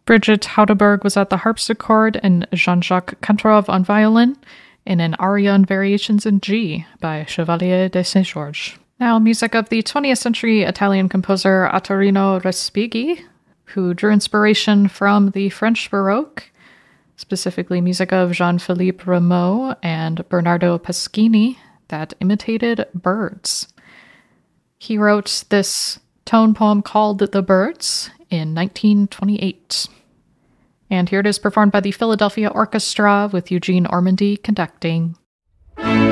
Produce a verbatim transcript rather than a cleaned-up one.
Brigitte Haudeberg was at the harpsichord and Jean-Jacques Kantorov on violin in an aria and variations in G by Chevalier de Saint-Georges. Now, music of the twentieth century Italian composer Ottorino Respighi, who drew inspiration from the French Baroque, specifically music of Jean-Philippe Rameau and Bernardo Pasquini that imitated birds. He wrote this tone poem called The Birds in nineteen twenty-eight. And here it is performed by the Philadelphia Orchestra with Eugene Ormandy conducting.